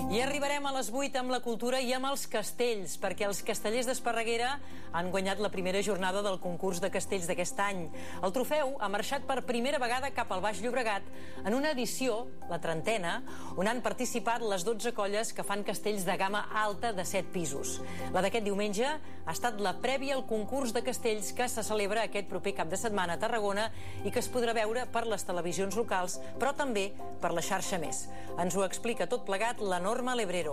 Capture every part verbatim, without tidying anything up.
I arribarem a les vuit amb la cultura i amb els castells, perquè els castellers d'Esparreguera han guanyat la primera jornada del concurs de castells d'aquest any. El trofeu ha marxat per primera vegada cap al Baix Llobregat en una edició, la trentena, on han participat les dotze colles que fan castells de gamma alta de set pisos. La d'aquest diumenge ha estat la prèvia al concurs de castells que se celebra aquest proper cap de setmana a Tarragona i que es podrà veure per les televisions locals, però també per la xarxa Més. Ens ho explica tot plegat la Norma Lebrero.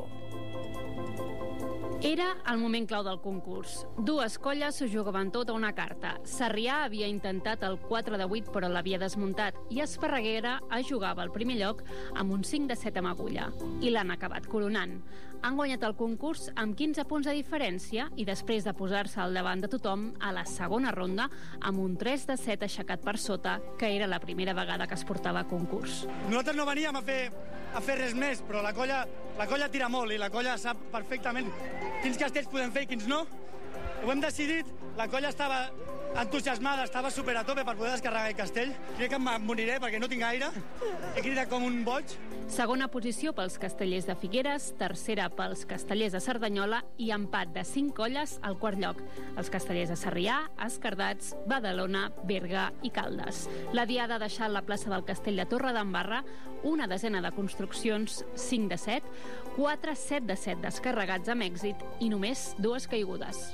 Era el moment clau del concurs. Dues colles s'ho jugaven tot a una carta. Sarrià havia intentat el quatre de vuit però l'havia desmuntat i Esparreguera es jugava al primer lloc amb un cinc de set amb agulla. I l'han acabat coronant. Han guanyat el concurs amb quinze punts de diferència i després de posar-se al davant de tothom a la segona ronda amb un tres de set aixecat per sota, que era la primera vegada que es portava a concurs. Nosaltres no veníem a fer, a fer res més, però la colla, la colla tira molt i la colla sap perfectament quins castells podem fer i quins no. Ho hem decidit, la colla estava entusiasmada, estava super a tope per poder descarregar el castell. Crec que em moriré perquè no tinc aire. He cridat com un boig. Segona posició pels castellers de Figueres, tercera pels castellers de Cerdanyola i empat de cinc colles al quart lloc. Els castellers de Sarrià, Escardats, Badalona, Berga i Caldes. La diada ha deixat la plaça del castell de Torredembarra una desena de construccions, cinc de set, quatre set de set descarregats amb èxit i només dues caigudes.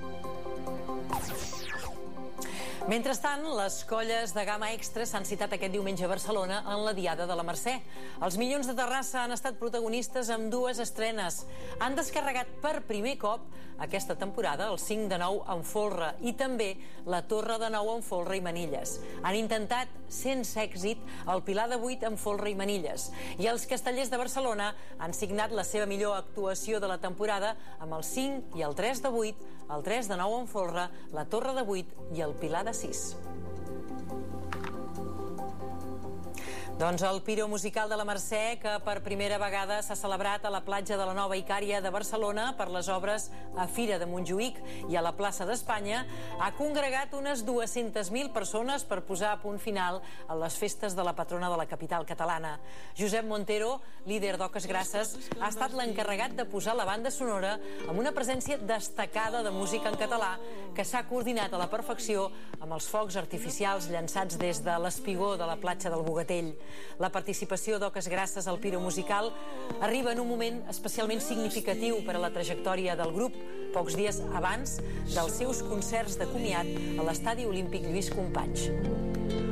Mentrestant, les colles de gamma extra s'han citat aquest diumenge a Barcelona en la Diada de la Mercè. Els Minyons de Terrassa han estat protagonistes amb dues estrenes. Han descarregat per primer cop aquesta temporada el cinc de nou en folre i també la torre de nou en folre i manilles. Han intentat, sense èxit, el pilar de vuit en folre i manilles. I els castellers de Barcelona han signat la seva millor actuació de la temporada amb el cinc i el tres de vuit, el tres de nou en folre, la torre de vuit i el pilar de sis. Doncs el Piro Musical de la Mercè, que per primera vegada s'ha celebrat a la platja de la Nova Icària de Barcelona per les obres a Fira de Montjuïc i a la plaça d'Espanya, ha congregat unes dues-centes mil persones per posar a punt final a les festes de la patrona de la capital catalana. Josep Montero, líder d'Oques Grasses, ha estat l'encarregat de posar la banda sonora amb una presència destacada de música en català que s'ha coordinat a la perfecció amb els focs artificials llançats des de l'espigó de la platja del Bogatell. La participació d'Oques Grasses al Piro Musical arriba en un moment especialment significatiu per a la trajectòria del grup, pocs dies abans dels seus concerts de comiat a l'Estadi Olímpic Lluís Companys.